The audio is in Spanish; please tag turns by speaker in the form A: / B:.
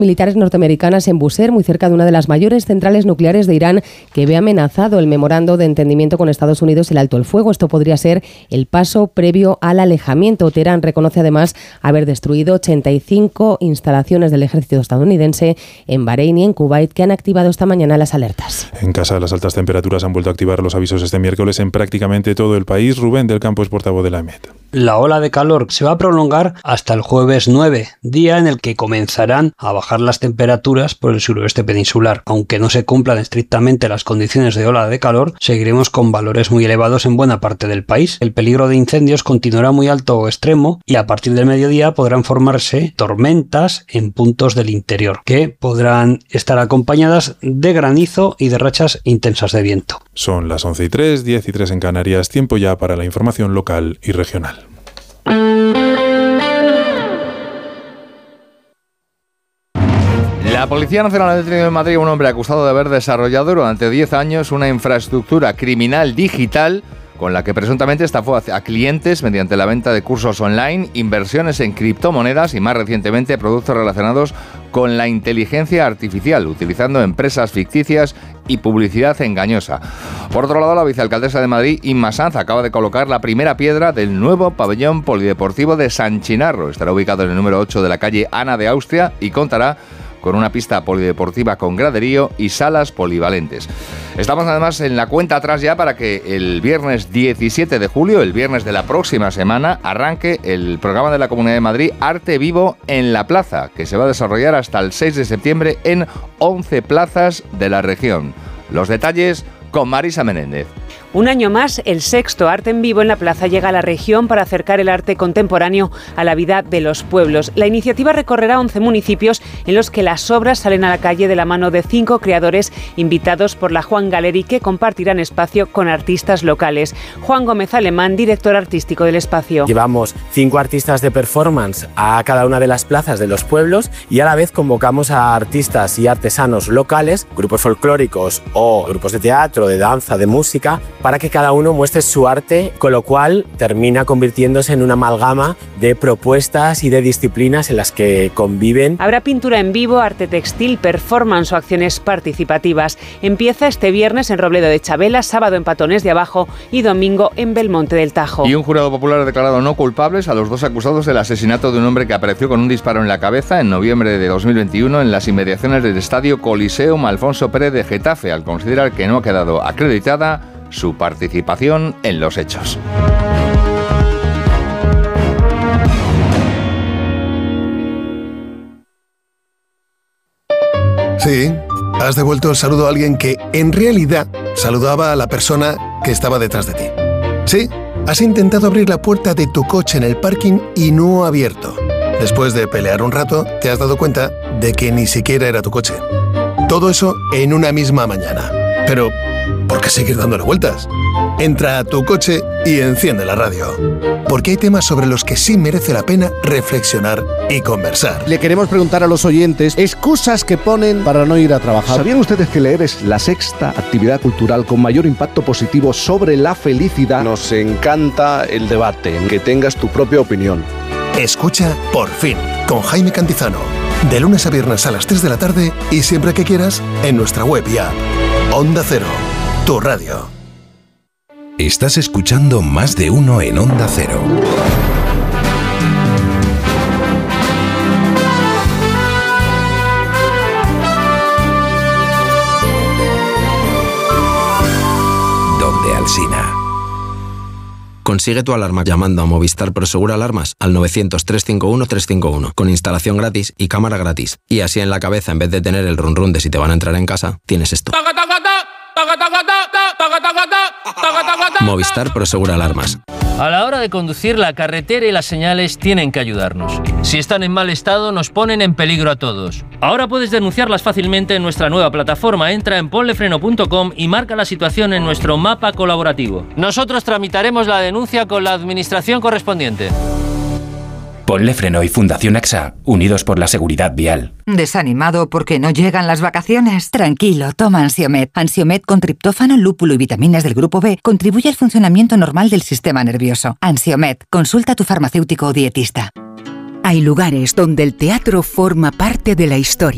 A: militares norteamericanas en Bushehr, muy cerca de una de las mayores centrales nucleares de Irán, que ve amenazado el memorando de entendimiento con Estados Unidos y el alto el fuego. Esto podría ser el paso previo al alejamiento. Teherán reconoce además haber destruido 85 instalaciones del ejército estadounidense en Bahrein y en Kuwait, que han activado esta mañana las alertas.
B: En casa, las altas temperaturas han vuelto a activar los avisos este miércoles en prácticamente todo el país. Rubén del Campo es portavoz de la EMET.
C: La ola de calor se va a prolongar hasta el jueves 9, día en el que comenzarán a bajar las temperaturas por el suroeste peninsular. Aunque no se cumplan estrictamente las condiciones de ola de calor, seguiremos con valores muy elevados en buena parte del país. El peligro de incendios continuará muy alto o extremo y a partir del mediodía podrán formarse tormentas en puntos del interior, que podrán estar acompañadas de granizo y de rachas intensas de viento.
B: Son las 11:03, 10:03 en Canarias. Tiempo ya para la información local y regional.
D: La Policía Nacional ha detenido en Madrid a un hombre acusado de haber desarrollado durante 10 años una infraestructura criminal digital con la que presuntamente estafó a clientes mediante la venta de cursos online, inversiones en criptomonedas y, más recientemente, productos relacionados con la inteligencia artificial, utilizando empresas ficticias y publicidad engañosa. Por otro lado, la vicealcaldesa de Madrid, Inma Sanz, acaba de colocar la primera piedra del nuevo pabellón polideportivo de San Chinarro. Estará ubicado en el número 8 de la calle Ana de Austria y contará con una pista polideportiva con graderío y salas polivalentes. Estamos además en la cuenta atrás ya para que el viernes 17 de julio, el viernes de la próxima semana, arranque el programa de la Comunidad de Madrid Arte Vivo en la Plaza, que se va a desarrollar hasta el 6 de septiembre en 11 plazas de la región. Los detalles con Marisa Menéndez.
E: Un año más, el sexto Arte en Vivo en la Plaza llega a la región para acercar el arte contemporáneo a la vida de los pueblos. La iniciativa recorrerá 11 municipios en los que las obras salen a la calle de la mano de 5 creadores invitados por la Juan Gallery, que compartirán espacio con artistas locales. Juan Gómez Alemán, director artístico del espacio.
F: Llevamos 5 artistas de performance a cada una de las plazas de los pueblos y a la vez convocamos a artistas y artesanos locales, grupos folclóricos o grupos de teatro, de danza, de música, para que cada uno muestre su arte, con lo cual termina convirtiéndose en una amalgama de propuestas y de disciplinas en las que conviven.
E: Habrá pintura en vivo, arte textil, performance o acciones participativas. Empieza este viernes en Robledo de Chabela, sábado en Patones de Abajo y domingo en Belmonte del Tajo.
D: Y un jurado popular ha declarado no culpables a los 2 acusados del asesinato de un hombre que apareció con un disparo en la cabeza en noviembre de 2021 en las inmediaciones del estadio Coliseum Alfonso Pérez de Getafe, al considerar que no ha quedado acreditada su participación en los hechos.
G: Sí, has devuelto el saludo a alguien que, en realidad, saludaba a la persona que estaba detrás de ti. Sí, has intentado abrir la puerta de tu coche en el parking y no ha abierto. Después de pelear un rato, te has dado cuenta de que ni siquiera era tu coche. Todo eso en una misma mañana. Pero ¿por qué seguir dándole vueltas? Entra a tu coche y enciende la radio. Porque hay temas sobre los que sí merece la pena reflexionar y conversar.
H: Le queremos preguntar a los oyentes excusas que ponen para no ir a trabajar. ¿Sabían ustedes que leer es la sexta actividad cultural con mayor impacto positivo sobre la felicidad? Nos encanta el debate, que tengas tu propia opinión.
G: Escucha Por Fin, con Jaime Cantizano. De lunes a viernes a las 3 de la tarde y siempre que quieras en nuestra web y app. Onda Cero, tu radio.
I: Estás escuchando Más de Uno en Onda Cero. Donde Alsina.
J: Consigue tu alarma llamando a Movistar Prosegur Alarmas al 900-351-351 con instalación gratis y cámara gratis. Y así en la cabeza, en vez de tener el run run de si te van a entrar en casa, tienes esto. Movistar Prosegur Alarmas.
K: A la hora de conducir, la carretera y las señales tienen que ayudarnos. Si están en mal estado, nos ponen en peligro a todos. Ahora puedes denunciarlas fácilmente en nuestra nueva plataforma. Entra en ponlefreno.com y marca la situación en nuestro mapa colaborativo. Nosotros tramitaremos la denuncia con la administración correspondiente.
L: Ponle Freno y Fundación AXA, unidos por la seguridad vial.
M: ¿Desanimado porque no llegan las vacaciones? Tranquilo, toma Ansiomet. Ansiomet con triptófano, lúpulo y vitaminas del grupo B contribuye al funcionamiento normal del sistema nervioso. Ansiomet, consulta a tu farmacéutico o dietista.
N: Hay lugares donde el teatro forma parte de la historia.